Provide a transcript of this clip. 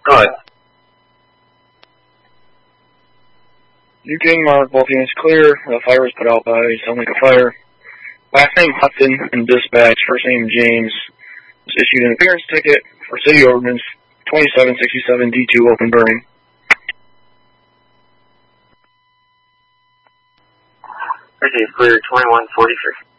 Go ahead. UK Mark, both units clear. The fire was put out by Selmaker Fire. Last name Hudson and dispatch. First name James. Was issued an appearance ticket for City Ordinance 2767 D2 open burning. Okay, clear 2143.